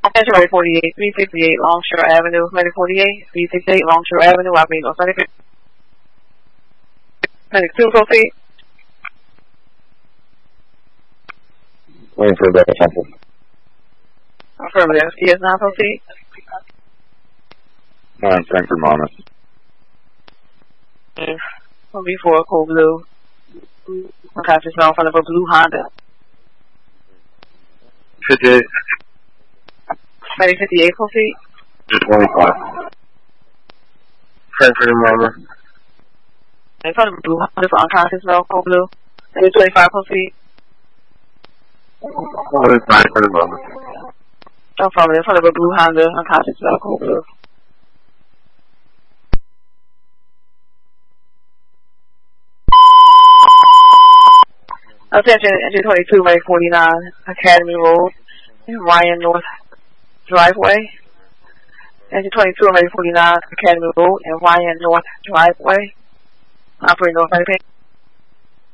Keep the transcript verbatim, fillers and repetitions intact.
Attention, ready forty-eight, three sixty-eight Longshore Avenue, ready forty-eight, three sixty-eight Longshore Avenue, operating on thirty-two. thirty-two, proceed. Waiting for a better sample. Affirmative. Yes, now proceed. Nine, Frankfurt, Monmouth. Will be for a cool blue. Okay, just now in front of a blue Honda. fifty-eight. Ready fifty-eight, proceed. twenty-five. Frankfurt and Monmouth. In front of a blue Honda for unconscious male, cool blue. Ready twenty-five, proceed. Frankfurt and Monmouth. No problem. In front of a blue Honda, unconscious male, cool blue. Attention, engine twenty-two, ready forty-nine, Academy Road, and Ryan North Driveway. Engine twenty-two, ready forty-nine, Academy Road, and Ryan North Driveway. Operating North, ready.